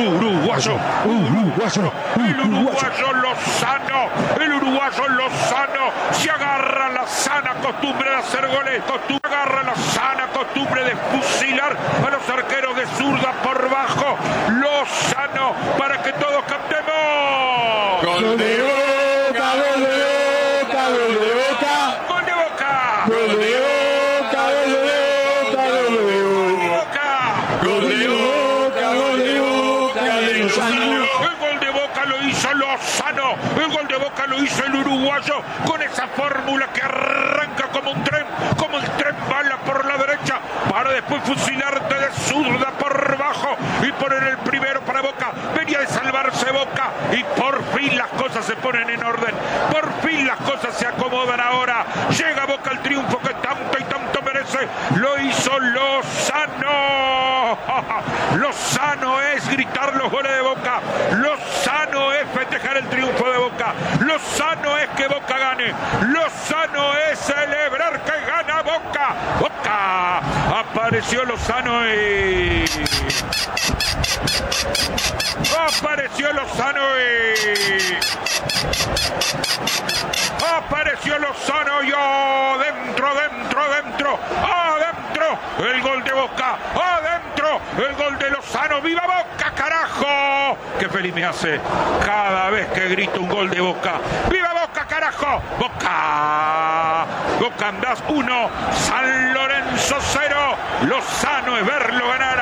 uruguayo, Lozano, se agarra la sana costumbre de hacer goles, agarra la sana costumbre de fusilar a los arqueros de zurda por bajo. Lozano, para que todos cantemos. Gol de Boca, gol de Boca, gol de Boca. Gol de Boca. Gol de Boca, gol de Boca, gol de Boca. Gol de Boca, gol de Boca, de Lozano. El gol de Boca lo hizo Lozano. El gol de Boca lo hizo el uruguayo con esa fórmula que arranca como un tren, como el tren bala por la derecha, para después fusilarte de zurda por bajo y poner el primero para Boca. Venía de salvarse Boca y por fin las cosas se ponen en orden. Por fin las cosas se acomodan ahora. Llega Boca al triunfo que tanto y tanto merece. Lo hizo Lozano. Lozano es gritar los goles de Boca. Lozano es festejar el triunfo de Boca. Lozano es que Boca gane. Lozano es celebrar que gana Boca. Boca. Apareció Lozano y... Apareció Lozano y... Apareció Lozano y adentro. El gol de Boca. Adentro. El gol de Lozano. ¡Viva Boca, carajo! Qué feliz me hace cada vez que grito un gol de Boca. ¡Viva Boca, carajo! Boca. Boca andás 1, San Lorenzo 0. Lozano es verlo ganar.